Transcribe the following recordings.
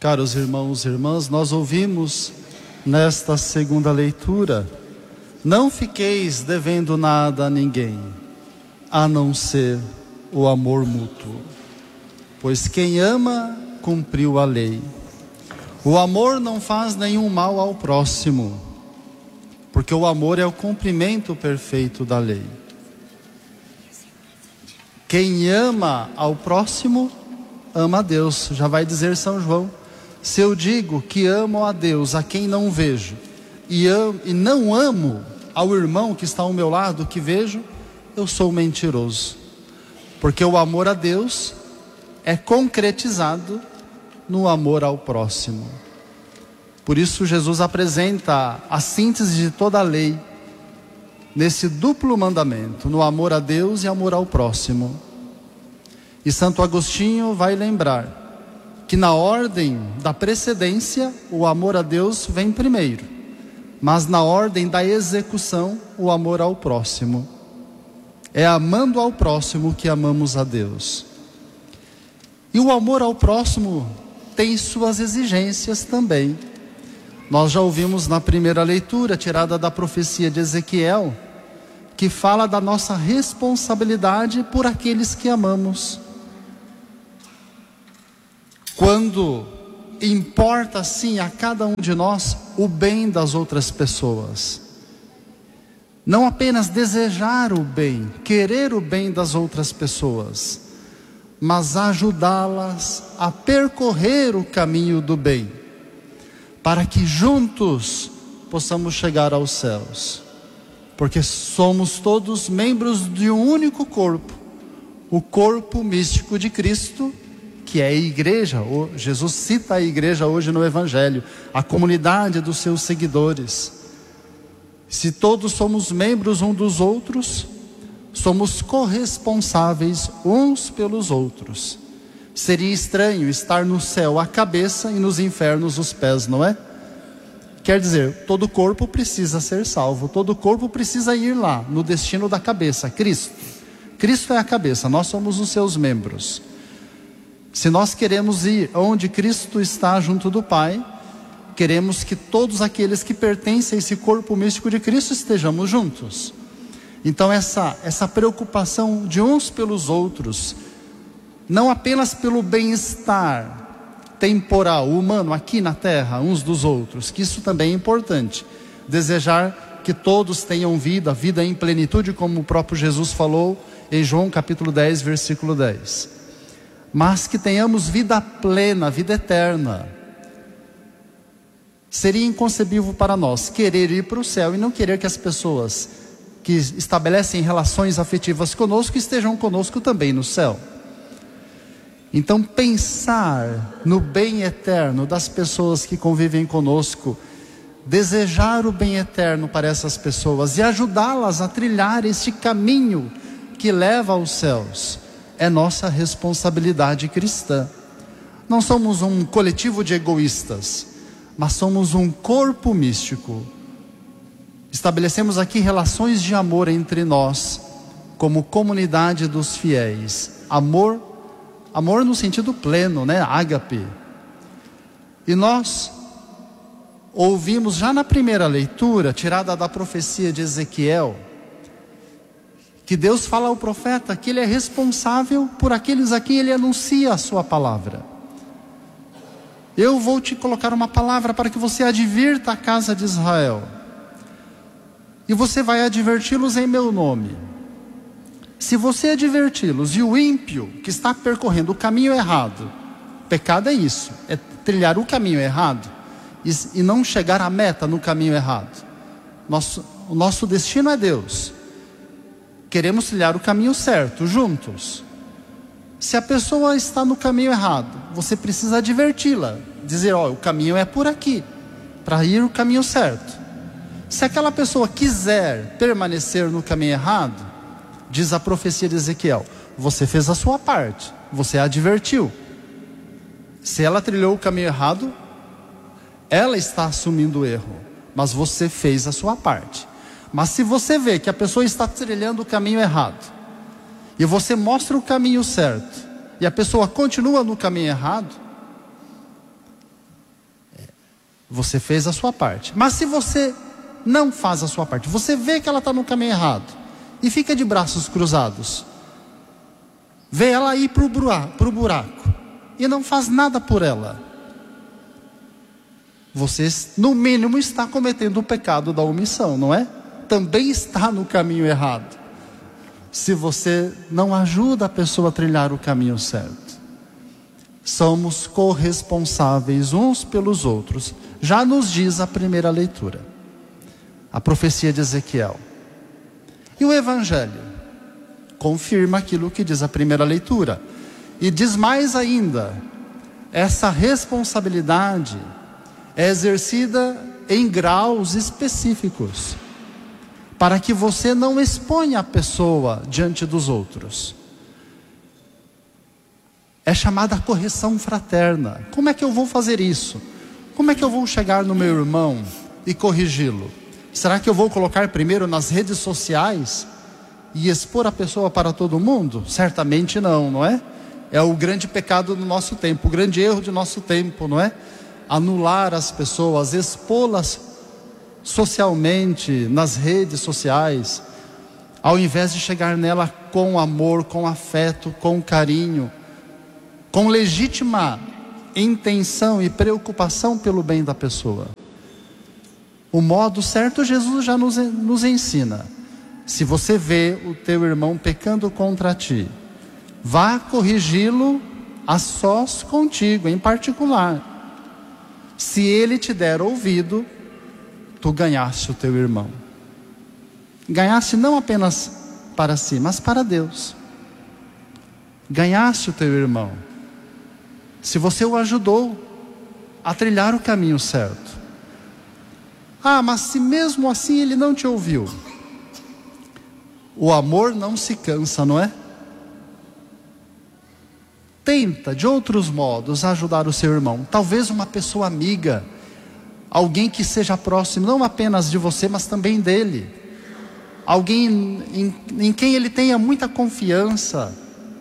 Caros irmãos e irmãs, nós ouvimos nesta segunda leitura: não fiqueis devendo nada a ninguém, a não ser o amor mútuo. Pois quem ama, cumpriu a lei. O amor não faz nenhum mal ao próximo, porque o amor é o cumprimento perfeito da lei. Quem ama ao próximo, ama a Deus. Já vai dizer São João: se eu digo que amo a Deus a quem não vejo, e não amo ao irmão que está ao meu lado, que vejo, eu sou mentiroso. Porque o amor a Deus é concretizado no amor ao próximo. Por isso Jesus apresenta a síntese de toda a lei nesse duplo mandamento, no amor a Deus e amor ao próximo. E Santo Agostinho vai lembrar que na ordem da precedência o amor a Deus vem primeiro, mas na ordem da execução o amor ao próximo. É amando ao próximo que amamos a Deus. E o amor ao próximo tem suas exigências também. Nós já ouvimos na primeira leitura, tirada da profecia de Ezequiel, que fala da nossa responsabilidade por aqueles que amamos. Quando importa sim a cada um de nós o bem das outras pessoas. Não apenas desejar o bem, querer o bem das outras pessoas, mas ajudá-las a percorrer o caminho do bem, para que juntos possamos chegar aos céus. Porque somos todos membros de um único corpo, o corpo místico de Cristo, que é a igreja. Jesus cita a igreja hoje no Evangelho, a comunidade dos seus seguidores. Se todos somos membros uns dos outros, somos corresponsáveis uns pelos outros. Seria estranho estar no céu a cabeça e nos infernos os pés, não é? Quer dizer, todo corpo precisa ser salvo, todo corpo precisa ir lá, no destino da cabeça, Cristo. Cristo é a cabeça, nós somos os seus membros. Se nós queremos ir onde Cristo está junto do Pai, queremos que todos aqueles que pertencem a esse corpo místico de Cristo estejamos juntos. Então essa preocupação de uns pelos outros, não apenas pelo bem-estar temporal, humano, aqui na terra, uns dos outros, que isso também é importante. Desejar que todos tenham vida em plenitude, como o próprio Jesus falou em João capítulo 10, versículo 10. Mas que tenhamos vida plena, vida eterna. Seria inconcebível para nós querer ir para o céu e não querer que as pessoas que estabelecem relações afetivas conosco estejam conosco também no céu. Então pensar no bem eterno das pessoas que convivem conosco, desejar o bem eterno para essas pessoas e ajudá-las a trilhar este caminho que leva aos céus, é nossa responsabilidade cristã. Não somos um coletivo de egoístas, mas somos um corpo místico. Estabelecemos aqui relações de amor entre nós, como comunidade dos fiéis. Amor no sentido pleno, né? Ágape. E nós ouvimos já na primeira leitura, tirada da profecia de Ezequiel, que Deus fala ao profeta que ele é responsável por aqueles a quem ele anuncia a sua palavra. Eu vou te colocar uma palavra para que você advirta a casa de Israel. E você vai adverti-los em meu nome. Se você adverti-los e o ímpio que está percorrendo o caminho errado, pecado é isso, é trilhar o caminho errado e não chegar à meta no caminho errado. O nosso destino é Deus. Queremos trilhar o caminho certo, juntos. Se a pessoa está no caminho errado, você precisa adverti-la, dizer, o caminho é por aqui, para ir o caminho certo. Se aquela pessoa quiser permanecer no caminho errado, diz a profecia de Ezequiel, você fez a sua parte, você a advertiu. Se ela trilhou o caminho errado, ela está assumindo o erro, mas você fez a sua parte. Mas se você vê que a pessoa está trilhando o caminho errado, e você mostra o caminho certo, e a pessoa continua no caminho errado, Você fez a sua parte. Mas se você não faz a sua parte, você vê que ela está no caminho errado e fica de braços cruzados, vê ela ir para o buraco e não faz nada por ela, você no mínimo está cometendo o pecado da omissão, não é? Também está no caminho errado, se você não ajuda a pessoa a trilhar o caminho certo. Somos corresponsáveis uns pelos outros, já nos diz a primeira leitura, a profecia de Ezequiel. E o Evangelho confirma aquilo que diz a primeira leitura. E diz mais ainda, essa responsabilidade é exercida em graus específicos, para que você não exponha a pessoa diante dos outros. É chamada correção fraterna. Como é que eu vou fazer isso? Como é que eu vou chegar no meu irmão e corrigi-lo? Será que eu vou colocar primeiro nas redes sociais e expor a pessoa para todo mundo? Certamente não, não é? É o grande pecado do nosso tempo, o grande erro do nosso tempo, não é? Anular as pessoas, expô-las socialmente, nas redes sociais, ao invés de chegar nela com amor, com afeto, com carinho, com legítima intenção e preocupação pelo bem da pessoa. O modo certo Jesus já nos ensina. Se você vê o teu irmão pecando contra ti, vá corrigi-lo a sós contigo, em particular. Se ele te der ouvido, tu ganhaste o teu irmão. Ganhaste não apenas para si, mas para Deus. Ganhaste o teu irmão se você o ajudou a trilhar o caminho certo. Ah, mas se mesmo assim ele não te ouviu, o amor não se cansa, não é? Tenta de outros modos ajudar o seu irmão. Talvez uma pessoa amiga, alguém que seja próximo não apenas de você, mas também dele, alguém em quem ele tenha muita confiança.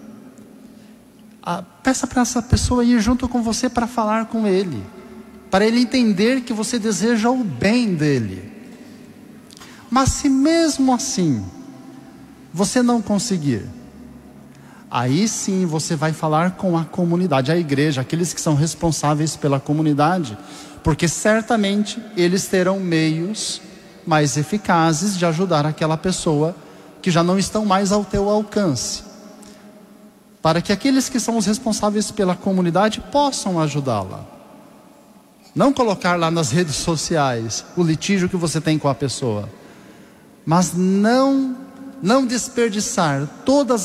Peça para essa pessoa ir junto com você para falar com ele, para ele entender que você deseja o bem dele. Mas se mesmo assim você não conseguir, aí sim você vai falar com a comunidade, a igreja, aqueles que são responsáveis pela comunidade, porque certamente eles terão meios mais eficazes de ajudar aquela pessoa que já não estão mais ao teu alcance, para que aqueles que são os responsáveis pela comunidade possam ajudá-la. Não colocar lá nas redes sociais o litígio que você tem com a pessoa, mas não desperdiçar todas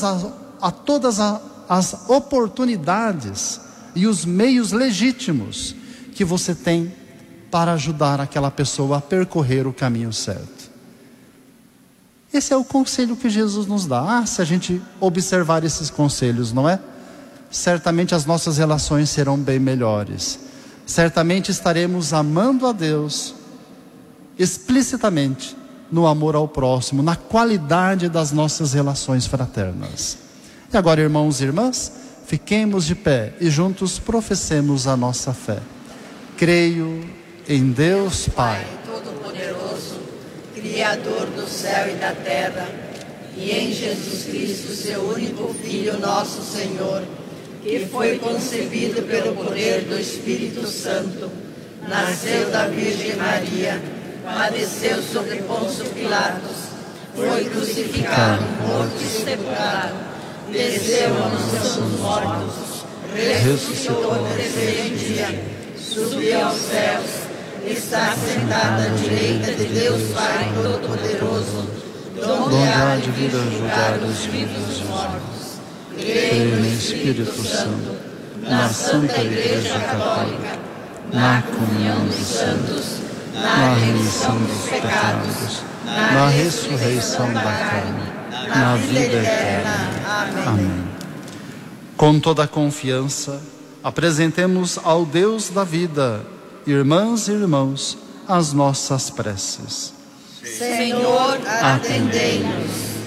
as oportunidades e os meios legítimos que você tem para ajudar aquela pessoa a percorrer o caminho certo. Esse é o conselho que Jesus nos dá. Se a gente observar esses conselhos, não é? Certamente as nossas relações serão bem melhores. Certamente estaremos amando a Deus explicitamente no amor ao próximo, na qualidade das nossas relações fraternas. E agora, irmãos e irmãs, fiquemos de pé e juntos professemos a nossa fé. Creio em Deus Pai Todo-Poderoso, Criador do céu e da terra, e em Jesus Cristo, seu único Filho, nosso Senhor, que foi concebido pelo poder do Espírito Santo, nasceu da Virgem Maria, padeceu sobre Pôncio Pilatos, foi crucificado, morto e sepultado, desceu à mansão dos mortos, ressuscitou no terceiro dia, subiu aos céus, está sentado à direita de Deus Pai Todo-Poderoso, donde há de vir a julgar os vivos e os mortos. Creio no Espírito Santo, na Santa Igreja Católica, na comunhão dos santos, na remissão dos pecados, na ressurreição da carne, na vida eterna. Amém. Com toda a confiança, apresentemos ao Deus da vida, irmãs e irmãos, as nossas preces. Senhor, atendei-nos.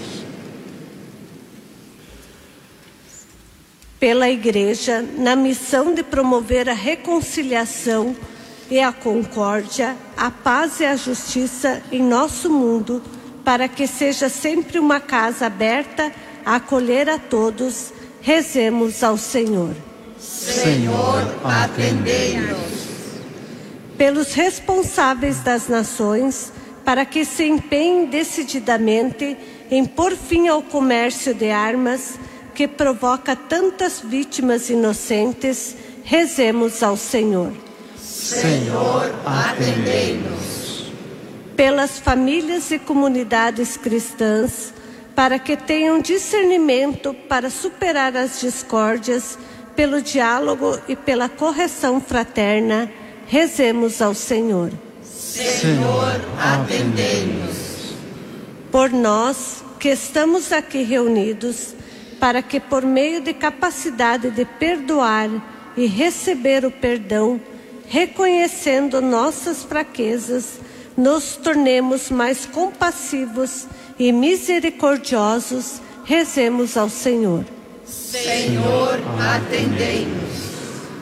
Pela Igreja, na missão de promover a reconciliação e a concórdia, a paz e a justiça em nosso mundo, para que seja sempre uma casa aberta a acolher a todos. Rezemos ao Senhor. Senhor, atendei-nos. Pelos responsáveis das nações, para que se empenhem decididamente em pôr fim ao comércio de armas que provoca tantas vítimas inocentes, rezemos ao Senhor. Senhor, atendei-nos. Pelas famílias e comunidades cristãs, para que tenham discernimento para superar as discórdias, pelo diálogo e pela correção fraterna, rezemos ao Senhor. Senhor, atendei-nos. Por nós que estamos aqui reunidos, para que por meio de capacidade de perdoar e receber o perdão, reconhecendo nossas fraquezas, nos tornemos mais compassivos e misericordiosos, rezemos ao Senhor. Senhor, atendei-nos.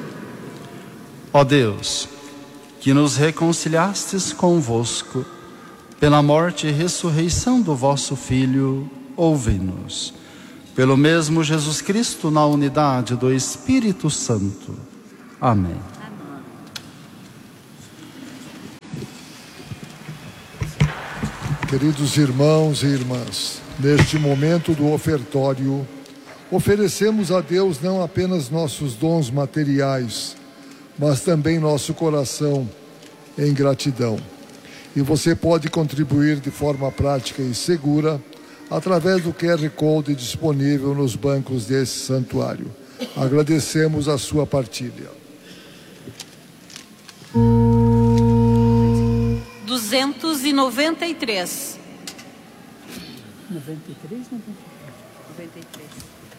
Ó Deus, que nos reconciliastes convosco, pela morte e ressurreição do vosso Filho, ouvi-nos. Pelo mesmo Jesus Cristo, na unidade do Espírito Santo. Amém. Queridos irmãos e irmãs, neste momento do ofertório, oferecemos a Deus não apenas nossos dons materiais, mas também nosso coração em gratidão. E você pode contribuir de forma prática e segura através do QR Code disponível nos bancos desse santuário. Agradecemos a sua partilha. 293. 93.